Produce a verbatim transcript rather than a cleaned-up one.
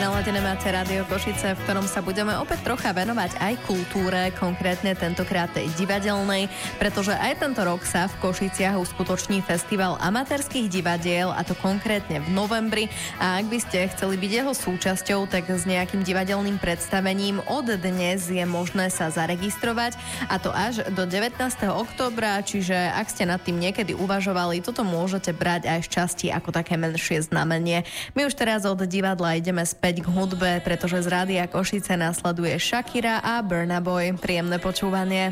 Naladené máte Rádio Košice, v ktorom sa budeme opäť trocha venovať aj kultúre, konkrétne tentokrát tej divadelnej, pretože aj tento rok sa v Košiciach uskutoční festival amatérskych divadiel, a to konkrétne v novembri. A ak by ste chceli byť jeho súčasťou, tak s nejakým divadelným predstavením od dnes je možné sa zaregistrovať, a to až do devätnásteho októbra, čiže ak ste nad tým niekedy uvažovali, toto môžete brať aj z časti ako také menšie znamenie. My už teraz od divadla ideme späť k hudbe, pretože z Rádia Košice nasleduje Shakira a Burna Boy. Príjemné počúvanie.